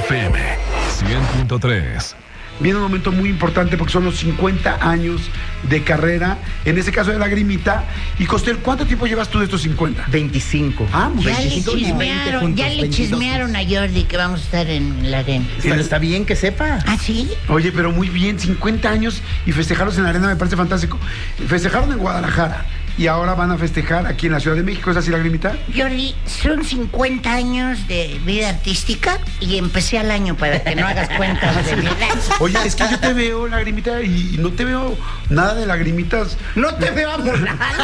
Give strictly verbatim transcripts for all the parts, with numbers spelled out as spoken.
F M cien punto tres. Viene un momento muy importante porque son los cincuenta años de carrera, en ese caso de Lagrimita. Y Costel, ¿cuánto tiempo llevas tú de estos cincuenta? veinticinco. Ah, muy Ya le veinticinco. chismearon, juntos, ya le veintidós. chismearon a Jordi que vamos a estar en la arena. Pero está bien que sepa. ¿Ah, sí? Oye, pero muy bien, cincuenta años y festejarlos en la arena me parece fantástico. Festejaron en Guadalajara y ahora van a festejar aquí en la Ciudad de México. ¿Es así, Lagrimita? Jordi, son cincuenta años de vida artística y empecé al año para que no hagas cuentas de mi edad. Oye, es que yo te veo, Lagrimita, y no te veo nada de lagrimitas. No te veo amolado.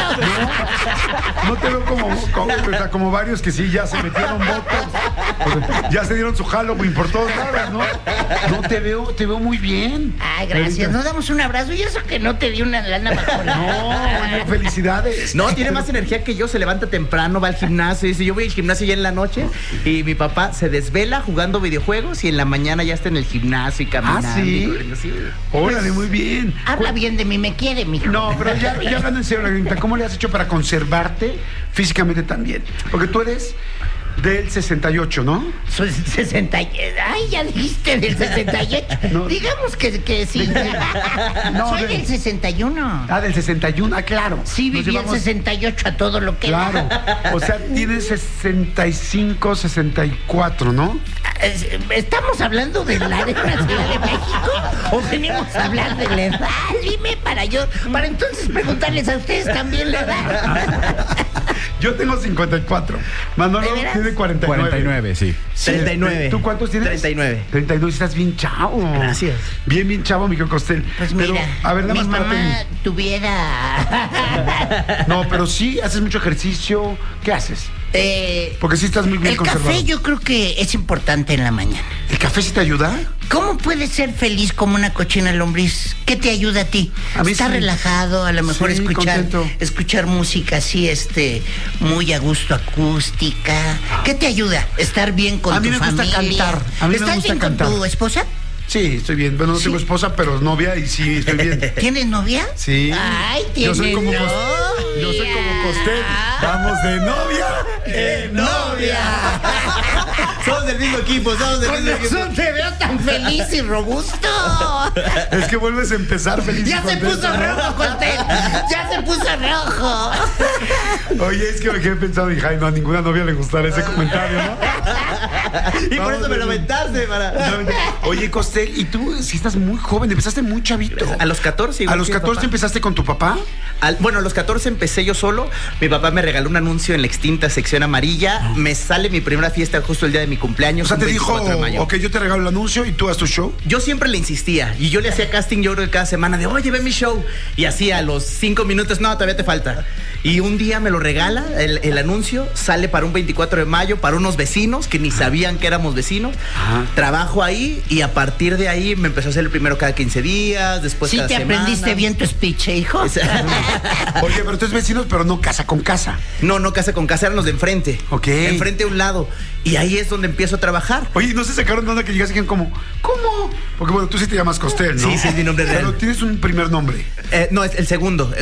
No te veo como, como, o sea, como varios que sí ya se metieron votos, ya se dieron su Halloween por todos lados, ¿no? No te veo, te veo muy bien. Ay, gracias. Nos damos un abrazo y eso que no te di una lana bajo la... No, no, felicidades. No, tiene más energía que yo, se levanta temprano, va al gimnasio, dice, yo voy al gimnasio ya en la noche y mi papá se desvela jugando videojuegos y en la mañana ya está en el gimnasio y caminando. ¿Ah, sí? y corriendo, sí. Órale, muy bien. Habla bien de mí, me quiere, mijo. No, pero ya, ya hablando en serio, Lagrimita, ¿cómo le has hecho para conservarte físicamente también? Porque tú eres del sesenta y ocho, ¿no? Soy sesenta y... Ay, ya dijiste del sesenta y ocho. No. Digamos que, que sí. No, Soy de- del sesenta y uno. Ah, del sesenta y uno, ah, claro. Sí, Nos viví el llevamos- sesenta y ocho a todo lo que... Claro, o sea, tienes sesenta y cinco, sesenta y cuatro, ¿no? Es- ¿Estamos hablando de la de la Ciudad de México o venimos a hablar de la edad? Dime para yo, para entonces preguntarles a ustedes también la edad. Yo tengo cincuenta y cuatro. Manolo ¿De veras? tiene cuarenta y nueve. cuarenta y nueve, sí. treinta y nueve. ¿Tú cuántos tienes? treinta y nueve. treinta y nueve, estás bien chavo. Gracias. Bien, bien chavo, Miguel Costel. Pues mira, Pero, a ver, nada mi más para mamá ti. tuviera... No, pero sí, haces mucho ejercicio. ¿Qué haces? Eh, Porque sí estás muy bien el conservado. café yo creo que es importante en la mañana. ¿El café sí te ayuda? ¿Cómo puedes ser feliz como una cochina lombriz? ¿Qué te ayuda a ti? A mí Estar sí. relajado, a lo mejor Sí, escuchar contento. escuchar música así, este, muy a gusto acústica. ¿Qué te ayuda? Estar bien con A mí tu me gusta familia. cantar. A mí me ¿Estás gusta bien cantar. con tu esposa? Sí, estoy bien. Bueno, no ¿Sí? tengo esposa, pero novia y sí, estoy bien. ¿Tienes novia? Sí. Ay, Yo tienes soy como novia. Cos- Yo soy como Costel. Vamos de novia en novia. Somos del mismo equipo, somos del Con mismo equipo. razón te veo tan feliz y robusto. Es que vuelves a empezar feliz. y Ya se contento. puso rojo, Costel. Ya se puso rojo. Oye, es que me quedé pensando, hija, ay, no, a ninguna novia le gustará ese comentario, ¿no? Y por Vamos eso me de- lo aventaste para... Oye, Costel, y tú si estás muy joven, empezaste muy chavito. A los catorce, ¿A igual los que mi catorce papá. empezaste con tu papá? Al- bueno, a los catorce empecé yo solo. Mi papá me regaló un anuncio en la extinta sección amarilla. Me sale mi primera fiesta justo el día de mi cumpleaños. O sea, un te dijo, veinticuatro de mayo. ok, yo te regalo el anuncio y tú haz tu show. Yo siempre le insistía y yo le hacía casting, yo creo que cada semana de, oye, ve mi show. Y así a los cinco minutos, no, todavía te falta. Y un día me lo regala, el, el anuncio sale para un veinticuatro de mayo, para unos vecinos que ni sabían que éramos vecinos. Ajá. Trabajo ahí y a partir de ahí me empezó a hacer el primero cada quince días, después Sí cada te semana. aprendiste bien tu speech, ¿eh, hijo. Oye, pero tú eres vecinos, pero no casa con casa. No, no casa con casa, eran los de enfrente. Ok. Enfrente a un lado. Y ahí es donde empiezo a trabajar. Oye, ¿no se sacaron de onda que llegas y dijeron como, ¿cómo? Porque bueno, tú sí te llamas Costel, ¿no? Sí, sí, es mi nombre real. Pero tienes un primer nombre. Eh, no, es el segundo.